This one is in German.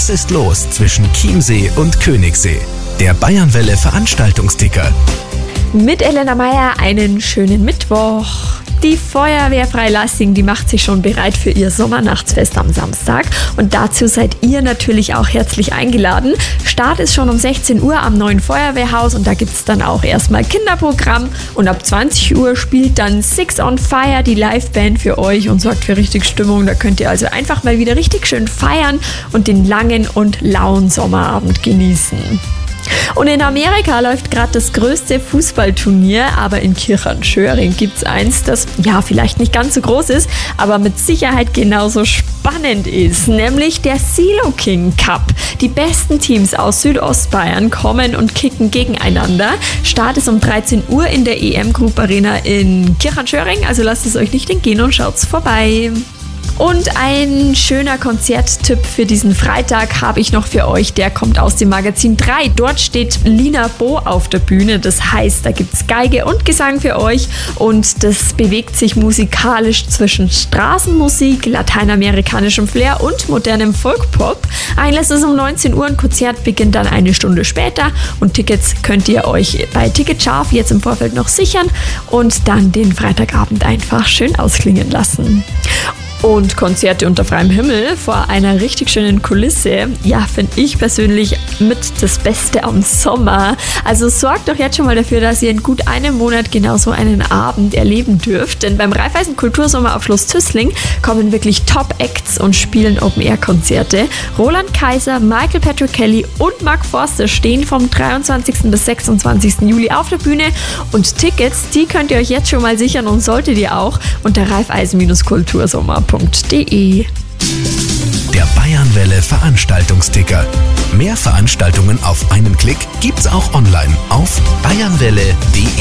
Was ist los zwischen Chiemsee und Königssee? Der Bayernwelle Veranstaltungsticker. Mit Elena Meyer einen schönen Mittwoch. Die Feuerwehr Freilassing, die macht sich schon bereit für ihr Sommernachtsfest am Samstag. Und dazu seid ihr natürlich auch herzlich eingeladen. Start ist schon um 16 Uhr am neuen Feuerwehrhaus und da gibt es dann auch erstmal Kinderprogramm. Und ab 20 Uhr spielt dann Six on Fire, die Liveband, für euch und sorgt für richtig Stimmung. Da könnt ihr also einfach mal wieder richtig schön feiern und den langen und lauen Sommerabend genießen. Und in Amerika läuft gerade das größte Fußballturnier, aber in Kirchernschöring gibt es eins, das ja vielleicht nicht ganz so groß ist, aber mit Sicherheit genauso spannend ist, nämlich der Silo King Cup. Die besten Teams aus Südostbayern kommen und kicken gegeneinander. Start ist um 13 Uhr in der EM Group Arena in Kirchernschöring, also lasst es euch nicht entgehen und schaut's vorbei. Und ein schöner Konzerttipp für diesen Freitag habe ich noch für euch. Der kommt aus dem Magazin 3. Dort steht Lina Bo auf der Bühne. Das heißt, da gibt es Geige und Gesang für euch. Und das bewegt sich musikalisch zwischen Straßenmusik, lateinamerikanischem Flair und modernem Folkpop. Einlass ist um 19 Uhr. Ein Konzert beginnt dann eine Stunde später. Und Tickets könnt ihr euch bei Ticketscharf jetzt im Vorfeld noch sichern und dann den Freitagabend einfach schön ausklingen lassen. Und Konzerte unter freiem Himmel vor einer richtig schönen Kulisse, ja, finde ich persönlich mit das Beste am Sommer. Also sorgt doch jetzt schon mal dafür, dass ihr in gut einem Monat genau so einen Abend erleben dürft. Denn beim Raiffeisen Kultursommer auf Schloss Tüßling kommen wirklich Top-Acts und spielen Open-Air-Konzerte. Roland Kaiser, Michael Patrick Kelly und Mark Forster stehen vom 23. bis 26. Juli auf der Bühne. Und Tickets, die könnt ihr euch jetzt schon mal sichern und solltet ihr auch unter raiffeisen-kultursommer.de. Der Bayernwelle Veranstaltungsticker. Mehr Veranstaltungen auf einen Klick gibt's auch online auf bayernwelle.de.